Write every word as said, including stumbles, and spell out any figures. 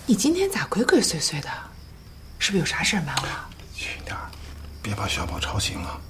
你今天咋鬼鬼祟祟的？是不是有啥事瞒我？ 轻点儿，别把小宝吵醒了。